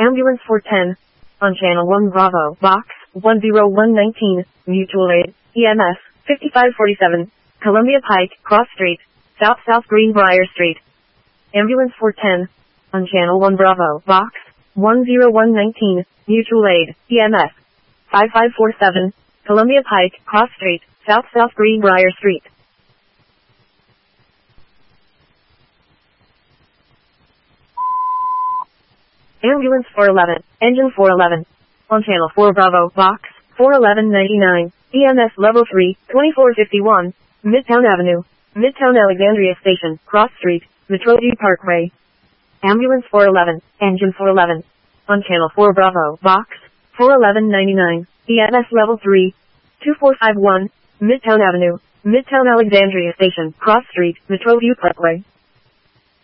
Ambulance 410. On Channel 1 Bravo, Box 10119, Mutual Aid, EMS 5547, Columbia Pike, Cross Street, South Greenbrier Street. Ambulance 410. On Channel 1 Bravo, Box 10119, Mutual Aid, EMS 5547, Columbia Pike, Cross Street, South Greenbrier Street. Ambulance 411, Engine 411. On Channel 4 Bravo, Box 41199, EMS Level 3, 2451, Midtown Avenue, Midtown Alexandria Station, Cross Street, Metroview Parkway. Ambulance 411, Engine 411. On Channel 4 Bravo, Box 41199, EMS Level 3, 2451, Midtown Avenue, Midtown Alexandria Station, Cross Street, Metroview Parkway.